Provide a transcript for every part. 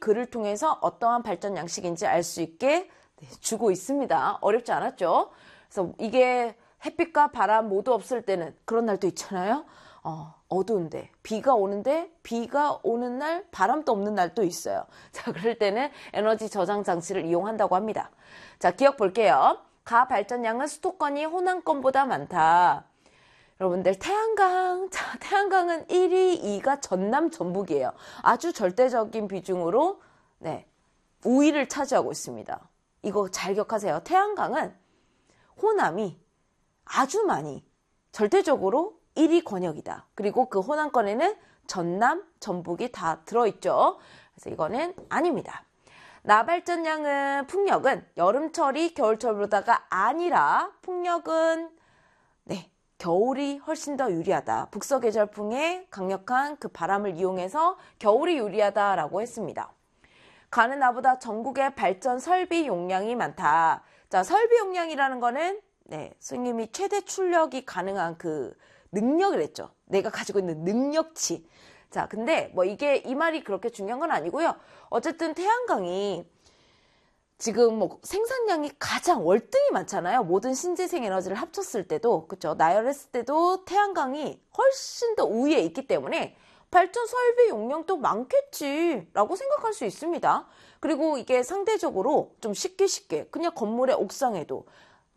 글을 통해서 어떠한 발전 양식인지 알 수 있게 주고 있습니다. 어렵지 않았죠? 그래서 이게 햇빛과 바람 모두 없을 때는 그런 날도 있잖아요. 어두운데 비가 오는데 비가 오는 날 바람도 없는 날도 있어요. 자, 그럴 때는 에너지 저장 장치를 이용한다고 합니다. 자, 기억 볼게요. 가 발전량은 수도권이 호남권보다 많다. 여러분들 태양광, 자, 태양광은 1위, 2가 전남, 전북이에요. 아주 절대적인 비중으로 우위를 차지하고 있습니다. 이거 잘 기억하세요. 태양광은 호남이 아주 많이 절대적으로 1위 권역이다. 그리고 그 호남권에는 전남, 전북이 다 들어있죠. 그래서 이거는 아닙니다. 나발전량은 풍력은 여름철이 겨울철보다가 아니라 풍력은 겨울이 훨씬 더 유리하다. 북서계절풍의 강력한 그 바람을 이용해서 겨울이 유리하다라고 했습니다. 가는 나보다 전국의 발전 설비 용량이 많다. 자, 설비 용량이라는 거는 선생님이 최대 출력이 가능한 그 능력을 했죠. 내가 가지고 있는 능력치. 자, 근데 뭐 이게 이 말이 그렇게 중요한 건 아니고요. 어쨌든 태양광이 지금 뭐 생산량이 가장 월등히 많잖아요. 모든 신재생 에너지를 합쳤을 때도, 그쵸? 나열했을 때도 태양광이 훨씬 더 우위에 있기 때문에 발전 설비 용량도 많겠지라고 생각할 수 있습니다. 그리고 이게 상대적으로 좀 쉽게 그냥 건물의 옥상에도,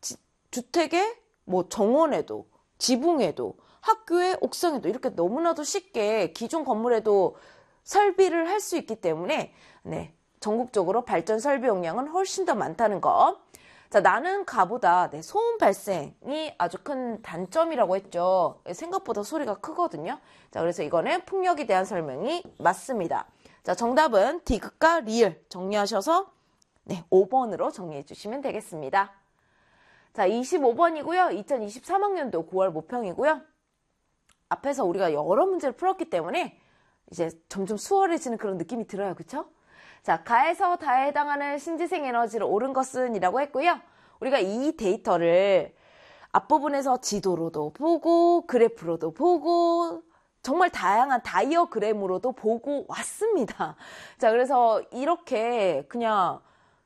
주택의 뭐 정원에도, 지붕에도, 학교의 옥상에도 이렇게 너무나도 쉽게 기존 건물에도 설비를 할 수 있기 때문에 전국적으로 발전 설비 용량은 훨씬 더 많다는 거. 자, 나는 가보다 소음 발생이 아주 큰 단점이라고 했죠. 생각보다 소리가 크거든요. 자, 그래서 이거는 풍력에 대한 설명이 맞습니다. 자, 정답은 디귿과 리을 정리하셔서 5번으로 정리해 주시면 되겠습니다. 자, 25번이고요. 2023학년도 9월 모평이고요. 앞에서 우리가 여러 문제를 풀었기 때문에 이제 점점 수월해지는 그런 느낌이 들어요. 그쵸? 자, 가에서 다에 해당하는 신재생 에너지를 옳은 것은 이라고 했고요. 우리가 이 데이터를 앞부분에서 지도로도 보고 그래프로도 보고 정말 다양한 다이어그램으로도 보고 왔습니다. 자, 그래서 이렇게 그냥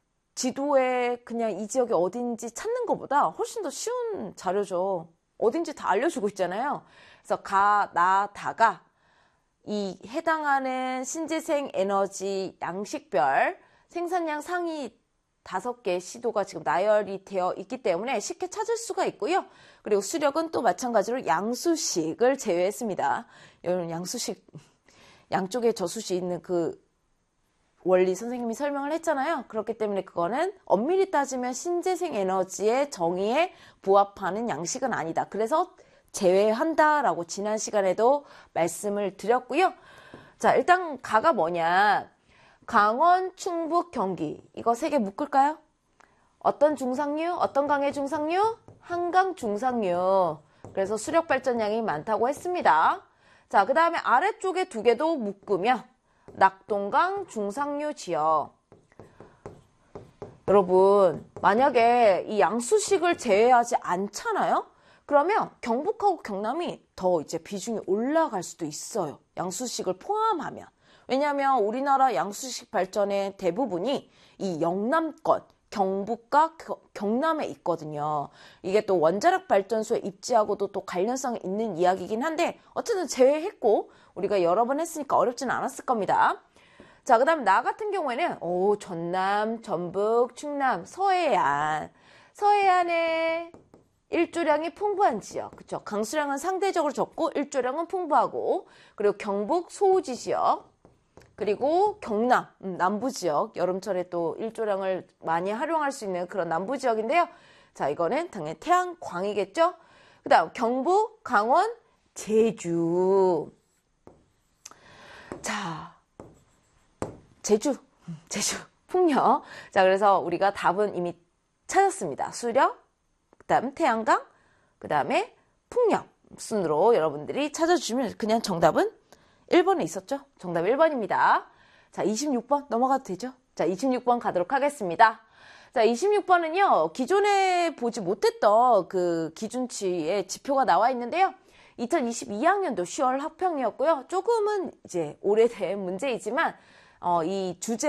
지도에 그냥 이 지역이 어딘지 찾는 것보다 훨씬 더 쉬운 자료죠. 어딘지 다 알려주고 있잖아요. 그래서 가, 나, 다가 이 해당하는 신재생 에너지 양식별 생산량 상위 5개 시도가 지금 나열이 되어 있기 때문에 쉽게 찾을 수가 있고요. 그리고 수력은 또 마찬가지로 양수식을 제외했습니다. 여러분, 양수식, 양쪽에 저수시 있는 그 원리 선생님이 설명을 했잖아요. 그렇기 때문에 그거는 엄밀히 따지면 신재생 에너지의 정의에 부합하는 양식은 아니다. 그래서 제외한다라고 지난 시간에도 말씀을 드렸고요. 자, 일단 가가 뭐냐. 강원, 충북, 경기. 이거 3개 묶을까요? 어떤 중상류? 어떤 강의 중상류? 한강 중상류. 그래서 수력 발전량이 많다고 했습니다. 자, 그 다음에 아래쪽에 2개도 묶으면 낙동강 중상류 지역. 여러분, 만약에 이 양수식을 제외하지 않잖아요? 그러면 경북하고 경남이 더 이제 비중이 올라갈 수도 있어요. 양수식을 포함하면. 왜냐하면 우리나라 양수식 발전의 대부분이 이 영남권, 경북과 경남에 있거든요. 이게 또 원자력 발전소에 입지하고도 또 관련성이 있는 이야기이긴 한데 어쨌든 제외했고 우리가 여러 번 했으니까 어렵지는 않았을 겁니다. 자, 그 다음 나 같은 경우에는 전남, 전북, 충남, 서해안. 서해안에 일조량이 풍부한 지역, 그쵸? 강수량은 상대적으로 적고 일조량은 풍부하고, 그리고 경북 소우지 지역, 그리고 경남 남부 지역, 여름철에 또 일조량을 많이 활용할 수 있는 그런 남부 지역인데요. 자, 이거는 당연히 태양광이겠죠? 그 다음 경북, 강원, 제주. 자, 제주 풍력. 자, 그래서 우리가 답은 이미 찾았습니다. 수력, 그 다음 태양광, 그 다음에 풍력 순으로 여러분들이 찾아주시면 그냥 정답은 1번에 있었죠? 정답 1번입니다. 자, 26번 넘어가도 되죠? 자, 26번 가도록 하겠습니다. 자, 26번은요, 기존에 보지 못했던 그 기준치의 지표가 나와 있는데요. 2022학년도 10월 합평이었고요. 조금은 이제 오래된 문제이지만, 이 주제